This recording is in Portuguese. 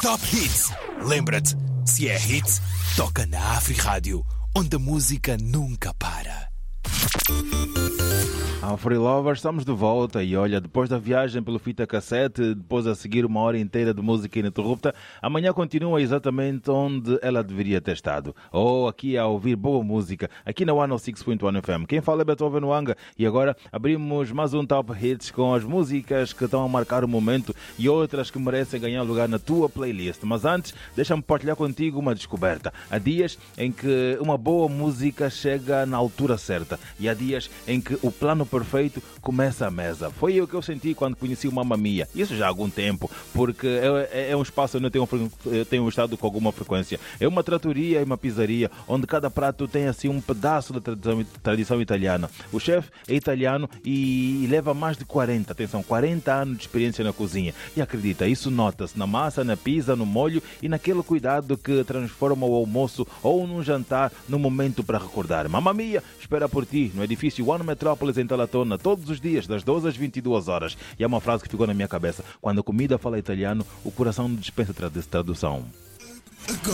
Top Hits. Lembra-te, se é hit, toca na Afri Rádio, onde a música nunca para. Afri Lovers, estamos de volta e olha, depois da viagem pelo fita cassete, depois a seguir uma hora inteira de música ininterrupta, amanhã continua exatamente onde ela deveria ter estado. Aqui a ouvir boa música, aqui na 106.1 FM. Quem fala é Beethoven Wanga e agora abrimos mais um Top Hits com as músicas que estão a marcar o momento e outras que merecem ganhar lugar na tua playlist. Mas antes, deixa-me partilhar contigo uma descoberta. Há dias em que uma boa música chega na altura certa e há dias em que o plano perfeito começa a mesa. Foi o que eu senti quando conheci o Mamma Mia. Isso já há algum tempo, porque é um espaço onde eu tenho estado com alguma frequência. É uma trattoria e uma pizzaria, onde cada prato tem assim um pedaço da tradição italiana. O chefe é italiano e leva mais de 40 anos de experiência na cozinha. E acredita, isso nota-se na massa, na pizza, no molho e naquele cuidado que transforma o almoço ou num jantar num momento para recordar. Mamma Mia espera por ti no edifício One Metrópolis em Talatona, todos os dias, das 12 às 22 horas. E é uma frase que ficou na minha cabeça. Quando a comida fala italiano, o coração não dispensa tradução.